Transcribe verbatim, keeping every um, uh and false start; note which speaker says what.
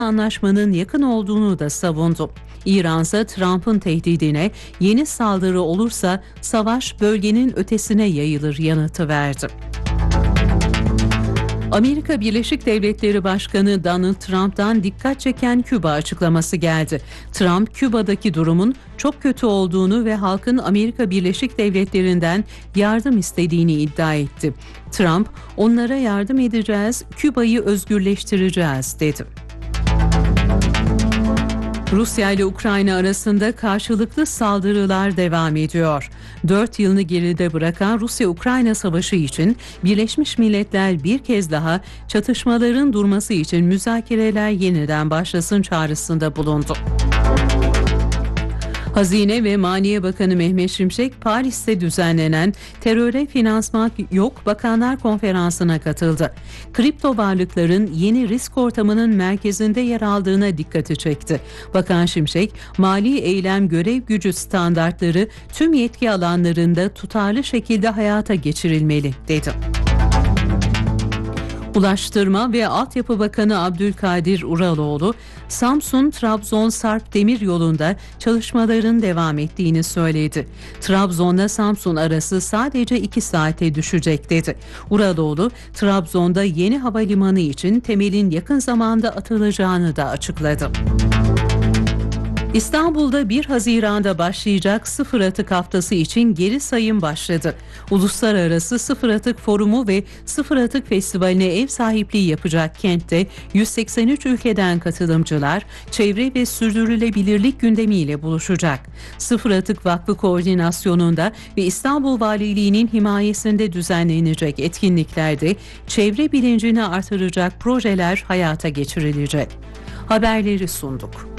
Speaker 1: anlaşmanın yakın olduğunu da savundu. İran ise Trump'ın tehdidine yeni saldırı olursa savaş bölgenin ötesine yayılır yanıtı verdi. Amerika Birleşik Devletleri Başkanı Donald Trump'tan dikkat çeken Küba açıklaması geldi. Trump, Küba'daki durumun çok kötü olduğunu ve halkın Amerika Birleşik Devletleri'nden yardım istediğini iddia etti. Trump, "Onlara yardım edeceğiz, Küba'yı özgürleştireceğiz," dedi. Rusya ile Ukrayna arasında karşılıklı saldırılar devam ediyor. Dört yılını geride bırakan Rusya-Ukrayna savaşı için Birleşmiş Milletler bir kez daha çatışmaların durması için müzakereler yeniden başlasın çağrısında bulundu. Hazine ve Maliye Bakanı Mehmet Şimşek, Paris'te düzenlenen Teröre Finansman Yok Bakanlar Konferansı'na katıldı. Kripto varlıkların yeni risk ortamının merkezinde yer aldığına dikkati çekti. Bakan Şimşek, mali eylem görev gücü standartları tüm yetki alanlarında tutarlı şekilde hayata geçirilmeli, dedi. Ulaştırma ve Altyapı Bakanı Abdülkadir Uraloğlu, Samsun-Trabzon-Sarp Demiryolu'nda çalışmaların devam ettiğini söyledi. Trabzon'la Samsun arası sadece iki saate düşecek, dedi. Uraloğlu, Trabzon'da yeni havalimanı için temelin yakın zamanda atılacağını da açıkladı. İstanbul'da bir Haziran'da başlayacak Sıfır Atık Haftası için geri sayım başladı. Uluslararası Sıfır Atık Forumu ve Sıfır Atık Festivali'ne ev sahipliği yapacak kentte yüz seksen üç ülkeden katılımcılar çevre ve sürdürülebilirlik gündemiyle buluşacak. Sıfır Atık Vakfı koordinasyonunda ve İstanbul Valiliği'nin himayesinde düzenlenecek etkinliklerde çevre bilincini artıracak projeler hayata geçirilecek. Haberleri sunduk.